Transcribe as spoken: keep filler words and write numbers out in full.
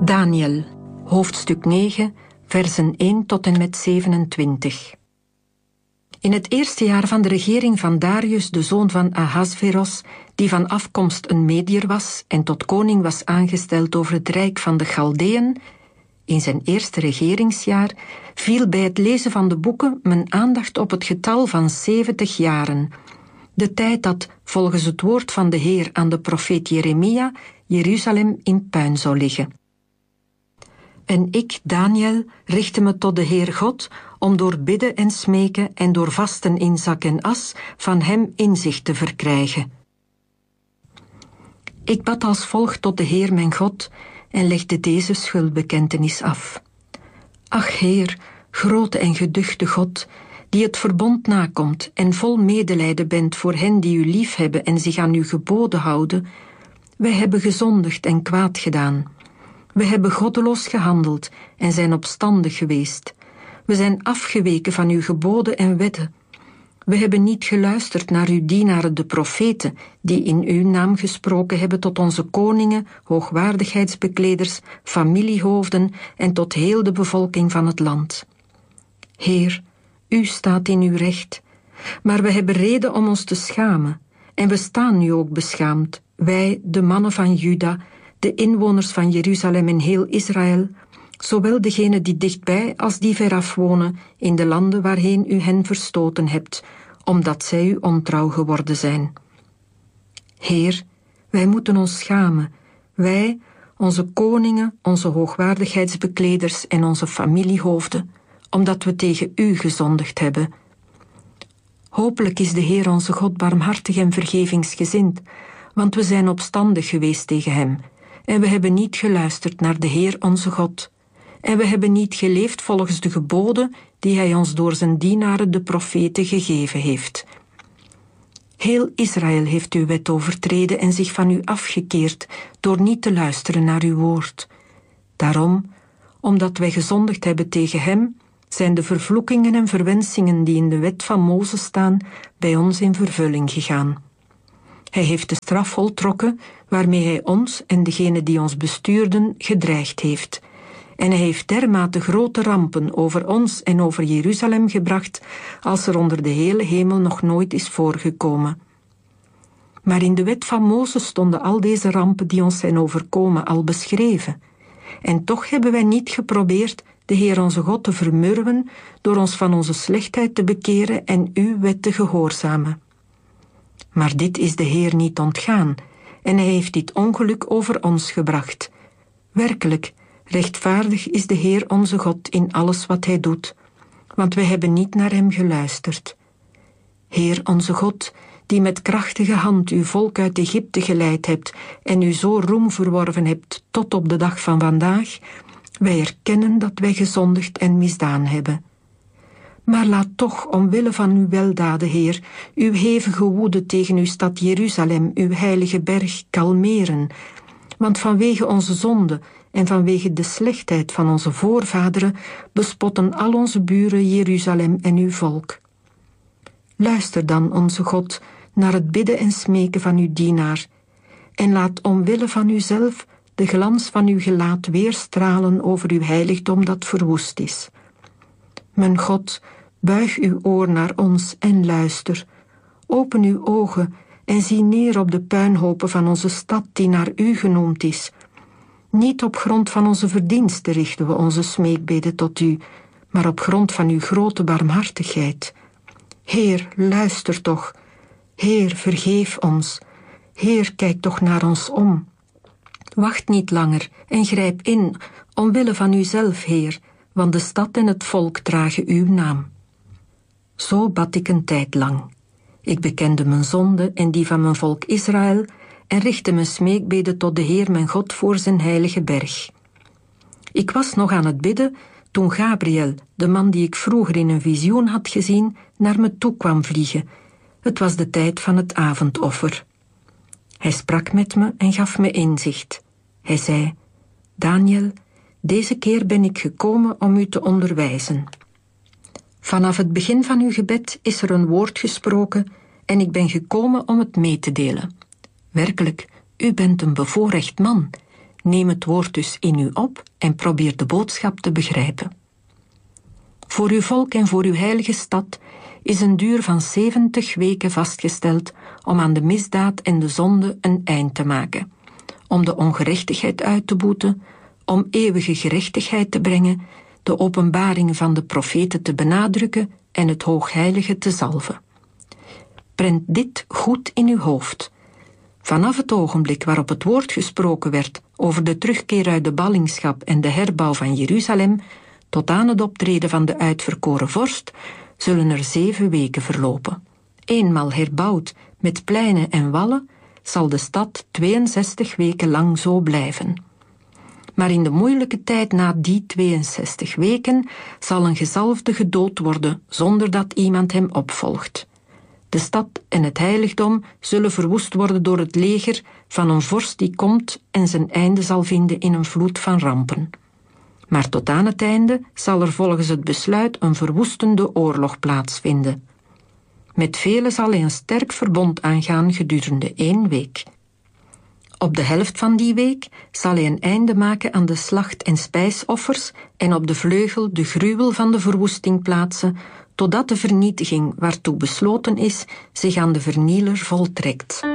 Daniel, hoofdstuk negen, versen één tot en met zevenentwintig. In het eerste jaar van de regering van Darius, de zoon van Ahasveros, die van afkomst een Mediër was en tot koning was aangesteld over het rijk van de Chaldeën, in zijn eerste regeringsjaar, viel bij het lezen van de boeken mijn aandacht op het getal van zeventig jaren, de tijd dat, volgens het woord van de Heer aan de profeet Jeremia, Jeruzalem in puin zou liggen. En ik, Daniel, richtte me tot de Heer God om door bidden en smeken en door vasten in zak en as van hem inzicht te verkrijgen. Ik bad als volgt tot de Heer mijn God en legde deze schuldbekentenis af. Ach Heer, grote en geduchte God, die het verbond nakomt en vol medelijden bent voor hen die u liefhebben en zich aan uw geboden houden, wij hebben gezondigd en kwaad gedaan. We hebben goddeloos gehandeld en zijn opstandig geweest. We zijn afgeweken van uw geboden en wetten. We hebben niet geluisterd naar uw dienaren de profeten, die in uw naam gesproken hebben tot onze koningen, hoogwaardigheidsbekleders, familiehoofden en tot heel de bevolking van het land. Heer, u staat in uw recht, maar we hebben reden om ons te schamen, en we staan nu ook beschaamd, wij, de mannen van Juda, de inwoners van Jeruzalem en heel Israël, zowel degenen die dichtbij als die veraf wonen in de landen waarheen u hen verstoten hebt, omdat zij u ontrouw geworden zijn. Heer, wij moeten ons schamen, wij, onze koningen, onze hoogwaardigheidsbekleders en onze familiehoofden, omdat we tegen u gezondigd hebben. Hopelijk is de Heer onze God barmhartig en vergevingsgezind, want we zijn opstandig geweest tegen hem, en we hebben niet geluisterd naar de Heer onze God, en we hebben niet geleefd volgens de geboden die hij ons door zijn dienaren de profeten gegeven heeft. Heel Israël heeft uw wet overtreden en zich van u afgekeerd door niet te luisteren naar uw woord. Daarom, omdat wij gezondigd hebben tegen hem, zijn de vervloekingen en verwensingen die in de wet van Mozes staan bij ons in vervulling gegaan. Hij heeft de straf voltrokken waarmee hij ons en degenen die ons bestuurden gedreigd heeft. En hij heeft dermate grote rampen over ons en over Jeruzalem gebracht als er onder de hele hemel nog nooit is voorgekomen. Maar in de wet van Mozes stonden al deze rampen die ons zijn overkomen al beschreven. En toch hebben wij niet geprobeerd de Heer onze God te vermurwen door ons van onze slechtheid te bekeren en uw wet te gehoorzamen. Maar dit is de Heer niet ontgaan, en hij heeft dit ongeluk over ons gebracht. Werkelijk, rechtvaardig is de Heer onze God in alles wat hij doet, want wij hebben niet naar hem geluisterd. Heer onze God, die met krachtige hand uw volk uit Egypte geleid hebt en u zo roem verworven hebt tot op de dag van vandaag, wij erkennen dat wij gezondigd en misdaan hebben. Maar laat toch, omwille van uw weldaden, Heer, uw hevige woede tegen uw stad Jeruzalem, uw heilige berg, kalmeren, want vanwege onze zonde en vanwege de slechtheid van onze voorvaderen bespotten al onze buren Jeruzalem en uw volk. Luister dan, onze God, naar het bidden en smeken van uw dienaar, en laat omwille van uzelf de glans van uw gelaat weerstralen over uw heiligdom dat verwoest is. Mijn God, buig uw oor naar ons en luister. Open uw ogen en zie neer op de puinhopen van onze stad die naar u genoemd is. Niet op grond van onze verdiensten richten we onze smeekbeden tot u, maar op grond van uw grote barmhartigheid. Heer, luister toch. Heer, vergeef ons. Heer, kijk toch naar ons om. Wacht niet langer en grijp in, omwille van uzelf, Heer, want de stad en het volk dragen uw naam. Zo bad ik een tijd lang. Ik bekende mijn zonde en die van mijn volk Israël en richtte mijn smeekbeden tot de Heer mijn God voor zijn heilige berg. Ik was nog aan het bidden toen Gabriel, de man die ik vroeger in een visioen had gezien, naar me toe kwam vliegen. Het was de tijd van het avondoffer. Hij sprak met me en gaf me inzicht. Hij zei: Daniel, deze keer ben ik gekomen om u te onderwijzen. Vanaf het begin van uw gebed is er een woord gesproken en ik ben gekomen om het mee te delen. Werkelijk, u bent een bevoorrecht man, Neem het woord dus in u op en probeer de boodschap te begrijpen. Voor uw volk en voor uw heilige stad is een duur van zeventig weken vastgesteld om aan de misdaad en de zonde een eind te maken, om de ongerechtigheid uit te boeten, om eeuwige gerechtigheid te brengen, de openbaringen van de profeten te benadrukken en het hoogheilige te zalven. Prent dit goed in uw hoofd. Vanaf het ogenblik waarop het woord gesproken werd over de terugkeer uit de ballingschap en de herbouw van Jeruzalem, tot aan het optreden van de uitverkoren vorst, zullen er zeven weken verlopen. Eenmaal herbouwd met pleinen en wallen, zal de stad tweeënzestig weken lang zo blijven. Maar in de moeilijke tijd na die tweeënzestig weken zal een gezalfde gedood worden zonder dat iemand hem opvolgt. De stad en het heiligdom zullen verwoest worden door het leger van een vorst die komt en zijn einde zal vinden in een vloed van rampen. Maar tot aan het einde zal er volgens het besluit een verwoestende oorlog plaatsvinden. Met velen zal hij een sterk verbond aangaan gedurende één week. Op de helft van die week zal hij een einde maken aan de slacht- en spijsoffers en op de vleugel de gruwel van de verwoesting plaatsen, totdat de vernietiging waartoe besloten is zich aan de vernieler voltrekt.